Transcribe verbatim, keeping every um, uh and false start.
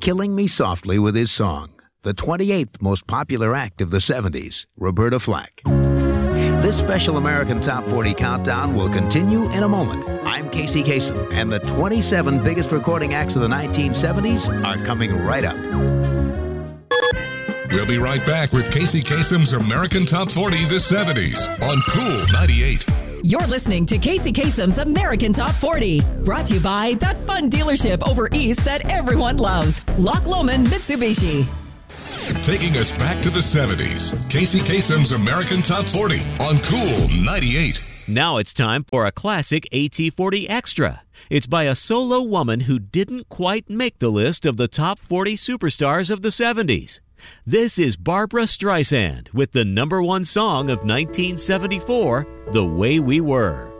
killing me softly with his song, the twenty-eighth most popular act of the seventies, Roberta Flack. This special American Top forty Countdown will continue in a moment. I'm Casey Kasem, and the twenty-seven biggest recording acts of the nineteen seventies are coming right up. We'll be right back with Casey Kasem's American Top forty the seventies on Cool ninety-eight. You're listening to Casey Kasem's American Top forty, brought to you by that fun dealership over east that everyone loves, Loch Lomond Mitsubishi. Taking us back to the seventies, Casey Kasem's American Top forty on Cool ninety-eight. Now it's time for a classic A T forty Extra. It's by a solo woman who didn't quite make the list of the top forty superstars of the seventies. This is Barbra Streisand with the number one song of nineteen seventy-four, The Way We Were.